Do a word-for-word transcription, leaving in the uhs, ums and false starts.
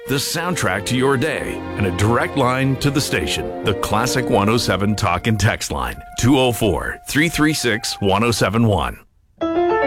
the soundtrack to your day, and a direct line to the station. The Classic one oh seven Talk and Text line, two oh four, three three six, one oh seven one.